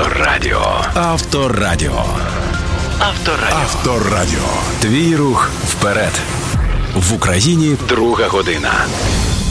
Авторадіо. Авторадіо. Авторадіо. Авторадіо. Твій рух вперед. В Україні 2 година.